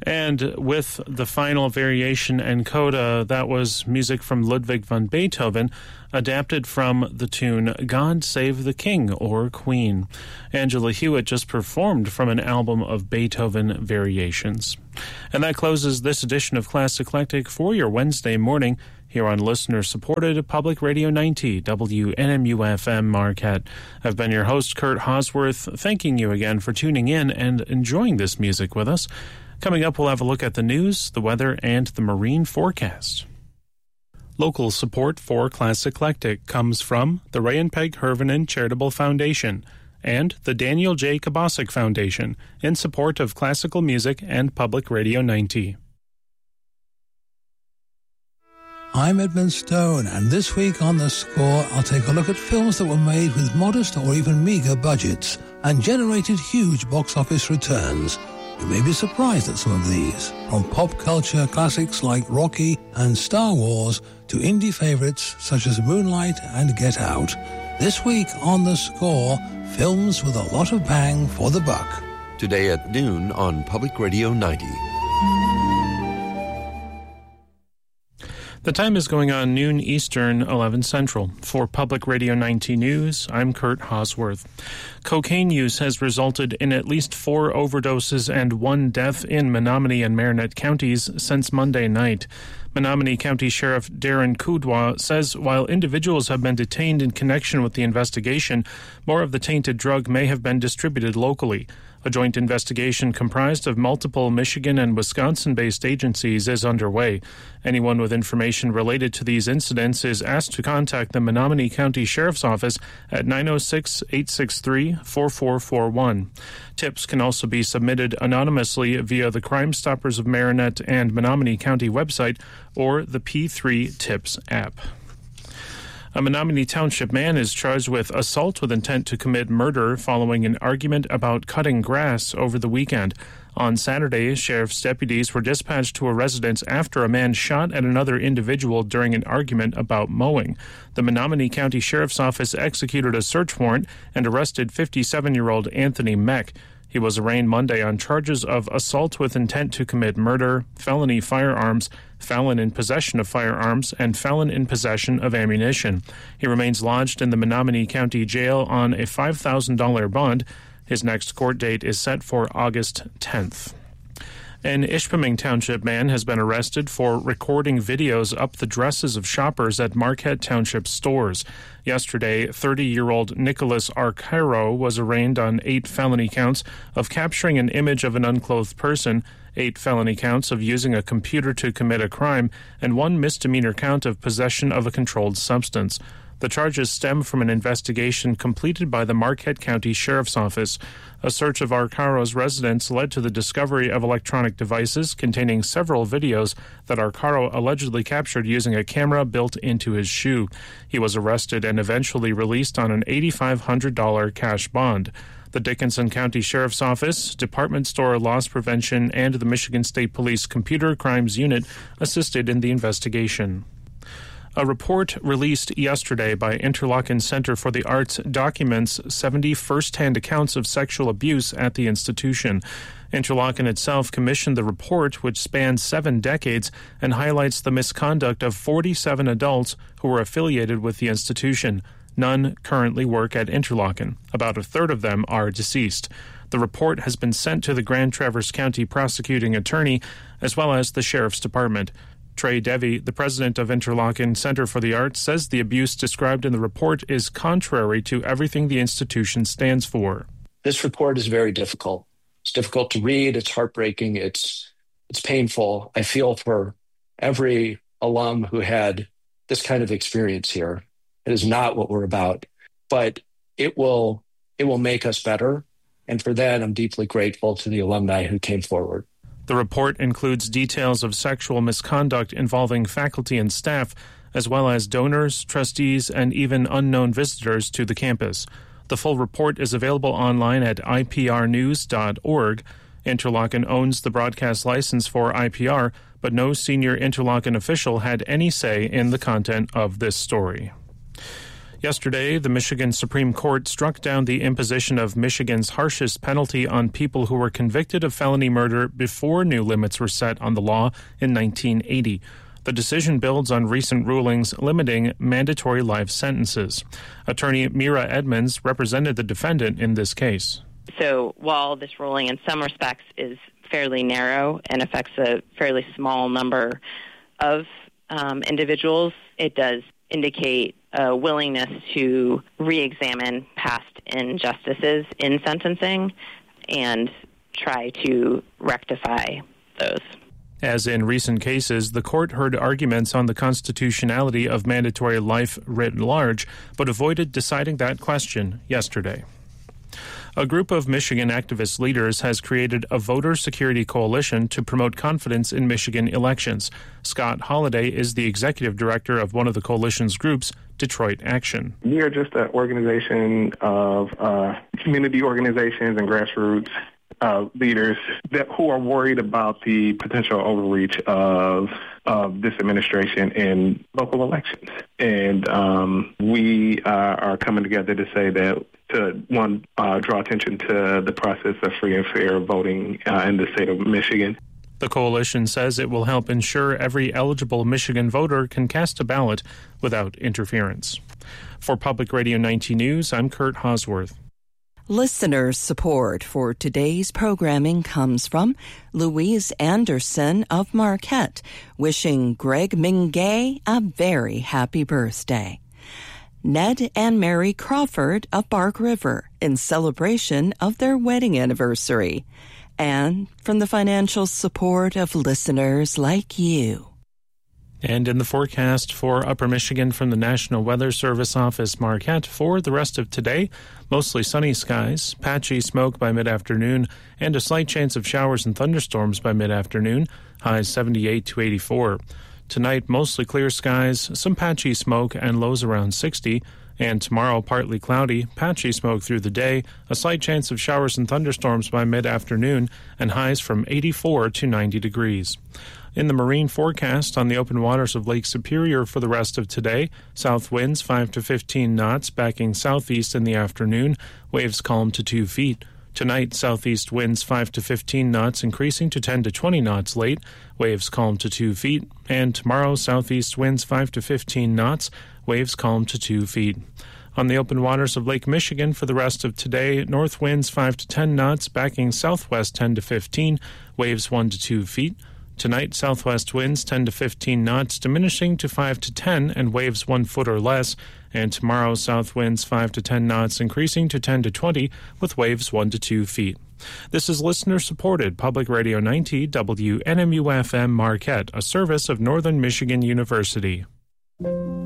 And with the final variation and coda, that was music from Ludwig van Beethoven, adapted from the tune God Save the King or Queen. Angela Hewitt just performed from an album of Beethoven variations. And that closes this edition of Class Eclectic for your Wednesday morning here on listener-supported Public Radio 90, WNMU-FM Marquette. I've been your host, Kurt Hosworth, thanking you again for tuning in and enjoying this music with us. Coming up, we'll have a look at the news, the weather, and the marine forecast. Local support for Class Eclectic comes from the Ray and Peg Hervinen Charitable Foundation and the Daniel J. Kabasic Foundation in support of classical music and Public Radio 90. I'm Edmund Stone, and this week on The Score, I'll take a look at films that were made with modest or even meager budgets and generated huge box office returns. You may be surprised at some of these, from pop culture classics like Rocky and Star Wars to indie favorites such as Moonlight and Get Out. This week on The Score, films with a lot of bang for the buck. Today at noon on Public Radio 90. The time is going on noon Eastern, 11 Central. For Public Radio 90 News, I'm Kurt Hosworth. Cocaine use has resulted in at least 4 overdoses and 1 death in Menominee and Marinette counties since Monday night. Menominee County Sheriff Darren Kudwa says while individuals have been detained in connection with the investigation, more of the tainted drug may have been distributed locally. A joint investigation comprised of multiple Michigan and Wisconsin-based agencies is underway. Anyone with information related to these incidents is asked to contact the Menominee County Sheriff's Office at 906-863-4441. Tips can also be submitted anonymously via the Crime Stoppers of Marinette and Menominee County website or the P3 Tips app. A Menominee Township man is charged with assault with intent to commit murder following an argument about cutting grass over the weekend. On Saturday, sheriff's deputies were dispatched to a residence after a man shot at another individual during an argument about mowing. The Menominee County Sheriff's Office executed a search warrant and arrested 57-year-old Anthony Meck. He was arraigned Monday on charges of assault with intent to commit murder, felony firearms, felon in possession of firearms, and felon in possession of ammunition. He remains lodged in the Menominee County Jail on a $5,000 bond. His next court date is set for August 10th. An Ishpeming Township man has been arrested for recording videos up the dresses of shoppers at Marquette Township stores. Yesterday, 30-year-old Nicholas Arcaro was arraigned on 8 felony counts of capturing an image of an unclothed person, 8 felony counts of using a computer to commit a crime, and 1 misdemeanor count of possession of a controlled substance. The charges stem from an investigation completed by the Marquette County Sheriff's Office. A search of Arcaro's residence led to the discovery of electronic devices containing several videos that Arcaro allegedly captured using a camera built into his shoe. He was arrested and eventually released on an $8,500 cash bond. The Dickinson County Sheriff's Office, Department Store Loss Prevention, and the Michigan State Police Computer Crimes Unit assisted in the investigation. A report released yesterday by Interlochen Center for the Arts documents 70 first-hand accounts of sexual abuse at the institution. Interlochen itself commissioned the report, which spans 7 decades and highlights the misconduct of 47 adults who were affiliated with the institution. None currently work at Interlochen. About a third of them are deceased. The report has been sent to the Grand Traverse County prosecuting attorney as well as the Sheriff's Department. Trey Devi, the president of Interlochen Center for the Arts, says the abuse described in the report is contrary to everything the institution stands for. This report is very difficult. It's difficult to read. It's heartbreaking. It's painful. I feel for every alum who had this kind of experience here. It is not what we're about, but it will make us better. And for that, I'm deeply grateful to the alumni who came forward. The report includes details of sexual misconduct involving faculty and staff, as well as donors, trustees, and even unknown visitors to the campus. The full report is available online at iprnews.org. Interlochen owns the broadcast license for IPR, but no senior Interlochen official had any say in the content of this story. Yesterday, the Michigan Supreme Court struck down the imposition of Michigan's harshest penalty on people who were convicted of felony murder before new limits were set on the law in 1980. The decision builds on recent rulings limiting mandatory life sentences. Attorney Mira Edmonds represented the defendant in this case. So while this ruling in some respects is fairly narrow and affects a fairly small number of individuals, it does indicate a willingness to re-examine past injustices in sentencing and try to rectify those. As in recent cases, the court heard arguments on the constitutionality of mandatory life writ large, but avoided deciding that question yesterday. A group of Michigan activist leaders has created a voter security coalition to promote confidence in Michigan elections. Scott Holliday is the executive director of one of the coalition's groups, Detroit Action. We are just an organization of community organizations and grassroots leaders who are worried about the potential overreach of this administration in local elections. And we are coming together to say that draw attention to the process of free and fair voting in the state of Michigan. The coalition says it will help ensure every eligible Michigan voter can cast a ballot without interference. For Public Radio 19 News, I'm Kurt Hosworth. Listener support for today's programming comes from Louise Anderson of Marquette, wishing Greg Mingay a very happy birthday. Ned and Mary Crawford of Bark River in celebration of their wedding anniversary, and from the financial support of listeners like you. And in the forecast for Upper Michigan from the National Weather Service Office Marquette for the rest of today, mostly sunny skies, patchy smoke by mid-afternoon, and a slight chance of showers and thunderstorms by mid-afternoon, highs 78 to 84. Tonight, mostly clear skies, some patchy smoke, and lows around 60. And tomorrow, partly cloudy, patchy smoke through the day, a slight chance of showers and thunderstorms by mid-afternoon, and highs from 84 to 90 degrees. In the marine forecast on the open waters of Lake Superior for the rest of today, south winds 5 to 15 knots, backing southeast in the afternoon, waves calm to 2 feet. Tonight, southeast winds 5 to 15 knots, increasing to 10 to 20 knots late, waves calm to 2 feet. And tomorrow, southeast winds 5 to 15 knots, waves calm to 2 feet. On the open waters of Lake Michigan for the rest of today, north winds 5 to 10 knots, backing southwest 10 to 15, waves 1 to 2 feet. Tonight, southwest winds 10 to 15 knots, diminishing to 5 to 10 and waves 1 foot or less. And tomorrow, south winds 5 to 10 knots, increasing to 10 to 20 with waves 1 to 2 feet. This is listener-supported Public Radio 90 WNMU-FM Marquette, a service of Northern Michigan University.